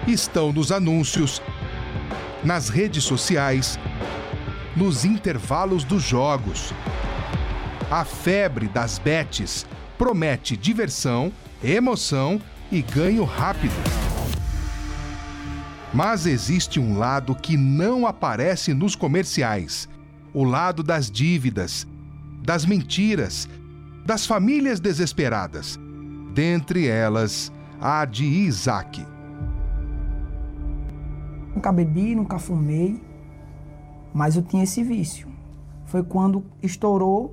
estão nos anúncios, nas redes sociais, nos intervalos dos jogos. A febre das bets promete diversão, emoção e ganho rápido. Mas existe um lado que não aparece nos comerciais: o lado das dívidas, das mentiras, das famílias desesperadas. Dentre elas, a de Isaac. Nunca bebi, nunca fumei, mas eu tinha esse vício. Foi quando estourou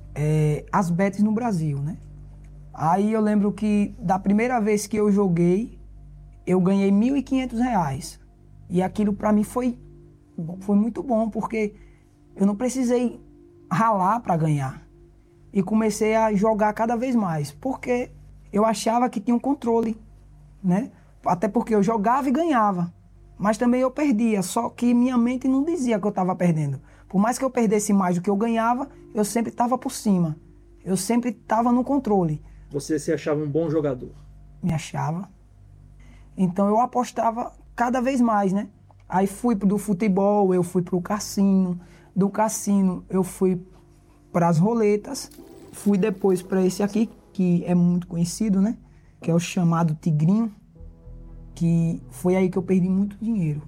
as bets no Brasil, né? Aí eu lembro que da primeira vez que eu joguei, eu ganhei R$ 1.500. E aquilo para mim foi muito bom, porque eu não precisei ralar para ganhar. E comecei a jogar cada vez mais, porque eu achava que tinha um controle, né? Até porque eu jogava e ganhava. Mas também eu perdia, só que minha mente não dizia que eu estava perdendo. Por mais que eu perdesse mais do que eu ganhava, eu sempre estava por cima. Eu sempre estava no controle. Você se achava um bom jogador? Me achava. Então eu apostava cada vez mais, né? Aí fui do futebol, eu fui para o cassino. Do cassino eu fui para as roletas. Fui depois para esse aqui, que é muito conhecido, né? Que é o chamado Tigrinho. Que foi aí que eu perdi muito dinheiro.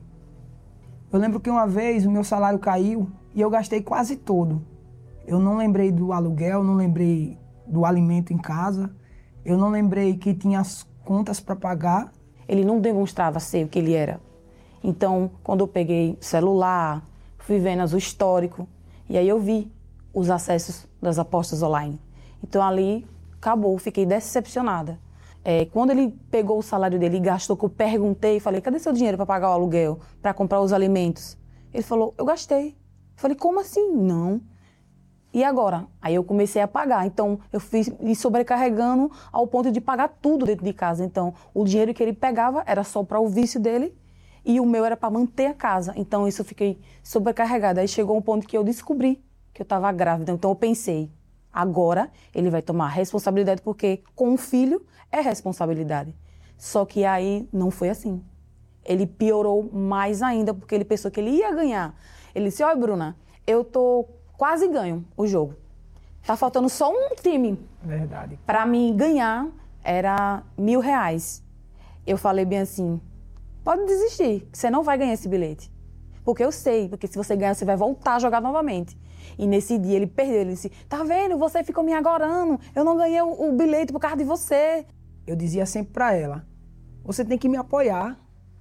Eu lembro que uma vez o meu salário caiu e eu gastei quase todo. Eu não lembrei do aluguel, não lembrei do alimento em casa, eu não lembrei que tinha as contas para pagar. Ele não demonstrava ser o que ele era. Então, quando eu peguei celular, fui vendo o histórico, e aí eu vi os acessos das apostas online. Então ali acabou, fiquei decepcionada. Quando ele pegou o salário dele e gastou, que eu perguntei, falei, cadê seu dinheiro para pagar o aluguel, para comprar os alimentos? Ele falou, eu gastei. Eu falei, como assim? Não. E agora? Aí eu comecei a pagar. Então eu fui me sobrecarregando ao ponto de pagar tudo dentro de casa. Então o dinheiro que ele pegava era só para o vício dele e o meu era para manter a casa. Então isso eu fiquei sobrecarregada. Aí chegou um ponto que eu descobri que eu estava grávida. Então eu pensei, agora ele vai tomar responsabilidade, porque com um filho é responsabilidade. Só que aí não foi assim. Ele piorou mais ainda, porque ele pensou que ele ia ganhar. Ele disse, olha, Bruna, eu tô quase ganho o jogo. Tá faltando só um time. Verdade. Para mim ganhar era R$ 1.000. Eu falei bem assim, pode desistir, que você não vai ganhar esse bilhete. Porque eu sei, porque se você ganhar, você vai voltar a jogar novamente. E nesse dia ele perdeu, ele disse, tá vendo, você ficou me agorando, eu não ganhei o bilhete por causa de você. Eu dizia sempre para ela, você tem que me apoiar,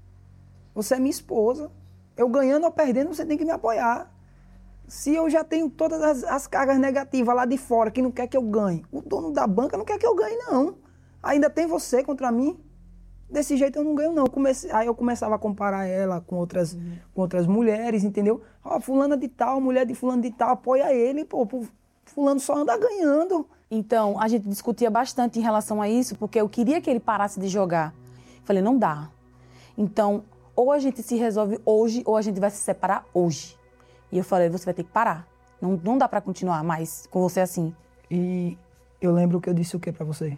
você é minha esposa, eu ganhando ou perdendo, você tem que me apoiar. Se eu já tenho todas as cargas negativas lá de fora, que não quer que eu ganhe, o dono da banca não quer que eu ganhe, não. Ainda tem você contra mim. Desse jeito eu não ganho, não. Aí eu começava a comparar ela com outras mulheres, entendeu? Fulana de tal, mulher de fulano de tal, apoia ele, pô, fulano só anda ganhando. Então, a gente discutia bastante em relação a isso, porque eu queria que ele parasse de jogar. Falei, não dá. Então, ou a gente se resolve hoje, ou a gente vai se separar hoje. E eu falei, você vai ter que parar. Não dá pra continuar mais com você assim. E eu lembro que eu disse o que pra você?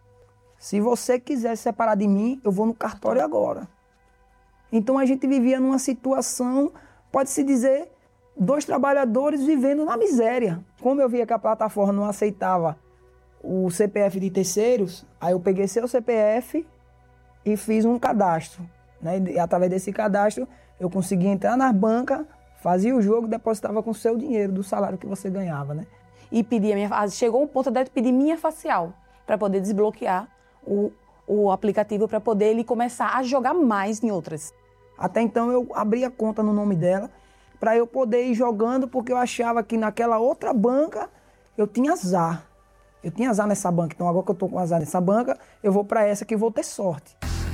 Se você quiser se separar de mim, eu vou no cartório agora. Então a gente vivia numa situação, pode-se dizer, dois trabalhadores vivendo na miséria. Como eu via que a plataforma não aceitava o CPF de terceiros, aí eu peguei seu CPF e fiz um cadastro, né? E através desse cadastro, eu consegui entrar nas bancas, fazia o jogo, depositava com o seu dinheiro do salário que você ganhava, né? E pedia chegou um ponto de pedir minha facial para poder desbloquear o aplicativo, para poder ele começar a jogar mais em outras. Até então eu abri a conta no nome dela para eu poder ir jogando, porque eu achava que naquela outra banca eu tinha azar. Eu tinha azar nessa banca, então agora que eu estou com azar nessa banca, eu vou para essa que vou ter sorte.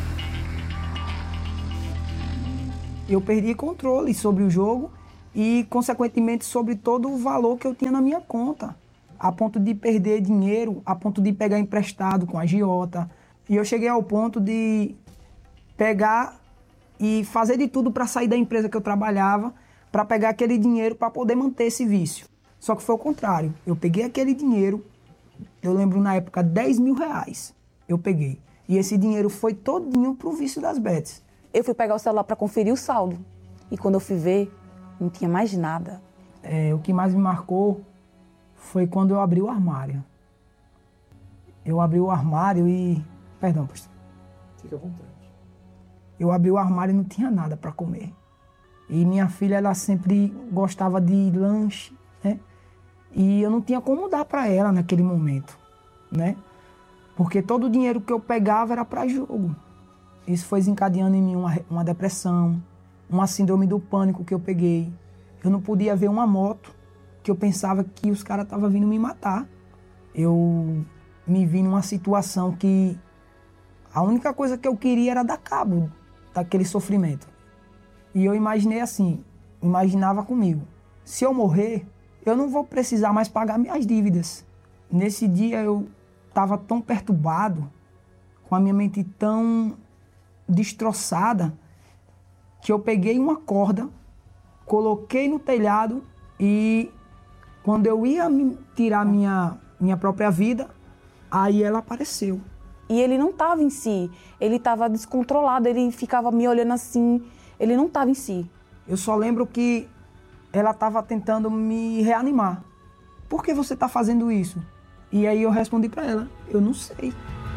Eu perdi controle sobre o jogo e, consequentemente, sobre todo o valor que eu tinha na minha conta. A ponto de perder dinheiro, a ponto de pegar emprestado com a agiota. E eu cheguei ao ponto de pegar e fazer de tudo para sair da empresa que eu trabalhava, para pegar aquele dinheiro para poder manter esse vício. Só que foi o contrário. Eu peguei aquele dinheiro, eu lembro na época R$ 10.000, eu peguei. E esse dinheiro foi todinho pro vício das bets. Eu fui pegar o celular para conferir o saldo. E quando eu fui ver, não tinha mais nada. O que mais me marcou foi quando eu abri o armário. Eu abri o armário e... Perdão, pastor. Fique à vontade. Eu abri o armário e não tinha nada para comer. E minha filha, ela sempre gostava de lanche, né? E eu não tinha como dar para ela naquele momento, né? Porque todo o dinheiro que eu pegava era para jogo. Isso foi desencadeando em mim uma depressão, uma síndrome do pânico que eu peguei. Eu não podia ver uma moto, que eu pensava que os caras estavam vindo me matar. Eu me vi numa situação que a única coisa que eu queria era dar cabo daquele sofrimento. E eu imaginei assim, imaginava comigo, se eu morrer, eu não vou precisar mais pagar minhas dívidas. Nesse dia eu estava tão perturbado, com a minha mente tão destroçada, que eu peguei uma corda, coloquei no telhado e quando eu ia tirar minha própria vida, aí ela apareceu. E ele não estava em si, ele estava descontrolado, ele ficava me olhando assim, ele não estava em si. Eu só lembro que ela estava tentando me reanimar. Por que você está fazendo isso? E aí eu respondi para ela, eu não sei.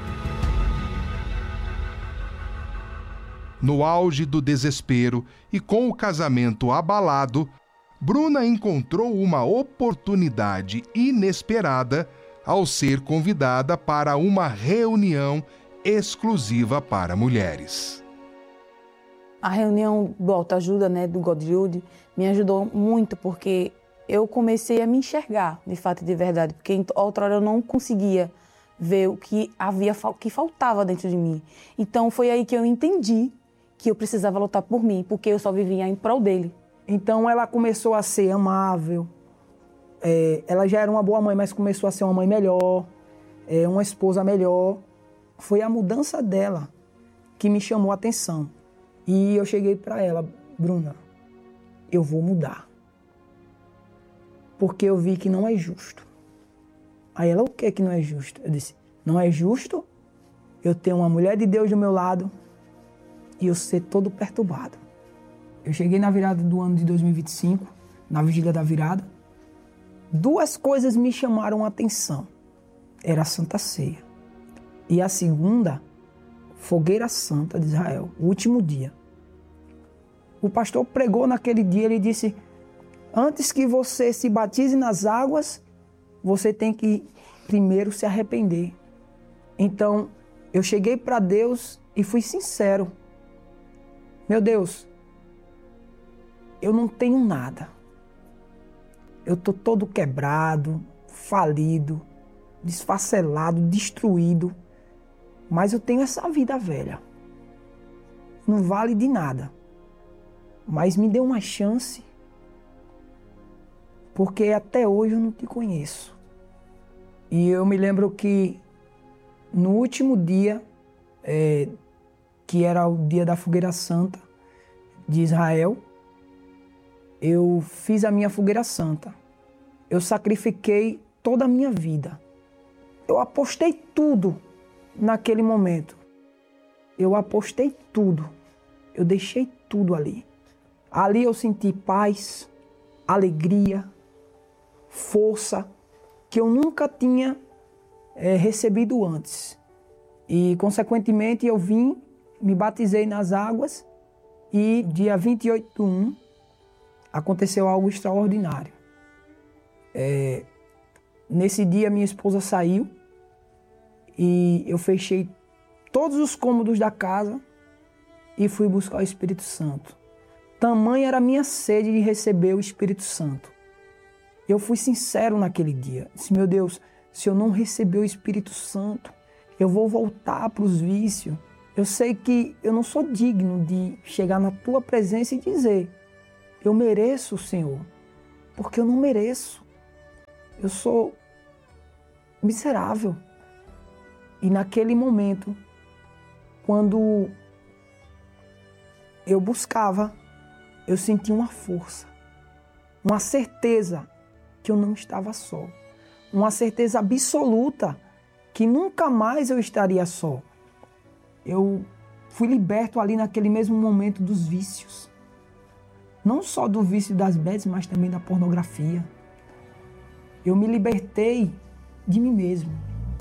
No auge do desespero e com o casamento abalado, Bruna encontrou uma oportunidade inesperada ao ser convidada para uma reunião exclusiva para mulheres. A reunião do Autoajuda, né, do Godrude, me ajudou muito porque eu comecei a me enxergar, de fato e de verdade, porque outrora eu não conseguia ver o que que faltava dentro de mim. Então foi aí que eu entendi que eu precisava lutar por mim, porque eu só vivia em prol dele. Então ela começou a ser amável. Ela já era uma boa mãe, mas começou a ser uma mãe melhor, uma esposa melhor. Foi a mudança dela que me chamou a atenção. E eu cheguei para ela, Bruna, eu vou mudar. Porque eu vi que não é justo. Aí ela, o que não é justo? Eu disse, não é justo eu ter uma mulher de Deus do meu lado e eu ser todo perturbado. Eu cheguei na virada do ano de 2025, na vigília da virada. Duas coisas me chamaram a atenção. Era a Santa Ceia. E a segunda, Fogueira Santa de Israel, o último dia. O pastor pregou naquele dia, ele disse, antes que você se batize nas águas, você tem que primeiro se arrepender. Então, eu cheguei para Deus e fui sincero. Meu Deus, eu não tenho nada. Eu estou todo quebrado, falido, desfacelado, destruído. Mas eu tenho essa vida velha. Não vale de nada. Mas me dê uma chance, porque até hoje eu não te conheço. E eu me lembro que no último dia, que era o dia da Fogueira Santa de Israel, eu fiz a minha Fogueira Santa. Eu sacrifiquei toda a minha vida. Eu apostei tudo naquele momento. Eu apostei tudo. Eu deixei tudo ali. Ali eu senti paz, alegria, força, que eu nunca tinha recebido antes. E, consequentemente, eu vim, me batizei nas águas e, dia 28/1, aconteceu algo extraordinário. Nesse dia, minha esposa saiu e eu fechei todos os cômodos da casa e fui buscar o Espírito Santo. Tamanha era a minha sede de receber o Espírito Santo. Eu fui sincero naquele dia. Disse, meu Deus, se eu não receber o Espírito Santo, eu vou voltar para os vícios. Eu sei que eu não sou digno de chegar na tua presença e dizer, eu mereço, Senhor, porque eu não mereço. Eu sou miserável. E naquele momento, quando eu buscava, eu senti uma força, uma certeza que eu não estava só, uma certeza absoluta que nunca mais eu estaria só. Eu fui liberto ali naquele mesmo momento dos vícios. Não só do vício das bets, mas também da pornografia. Eu me libertei de mim mesmo.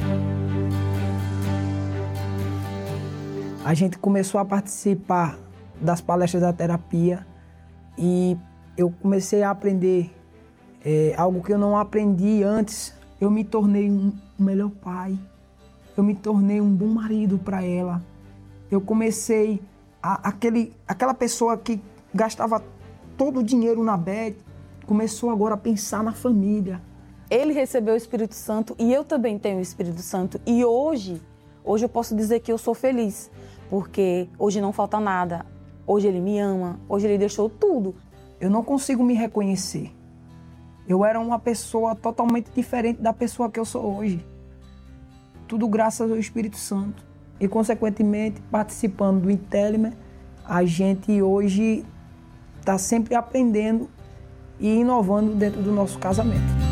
A gente começou a participar das palestras da terapia e eu comecei a aprender algo que eu não aprendi antes. Eu me tornei um melhor pai. Eu me tornei um bom marido para ela. Eu comecei aquela pessoa que gastava todo o dinheiro na bet, começou agora a pensar na família. Ele recebeu o Espírito Santo e eu também tenho o Espírito Santo. E hoje eu posso dizer que eu sou feliz, porque hoje não falta nada. Hoje ele me ama, hoje ele deixou tudo. Eu não consigo me reconhecer. Eu era uma pessoa totalmente diferente da pessoa que eu sou hoje. Tudo graças ao Espírito Santo. E, consequentemente, participando do Intelimer, a gente hoje está sempre aprendendo e inovando dentro do nosso casamento.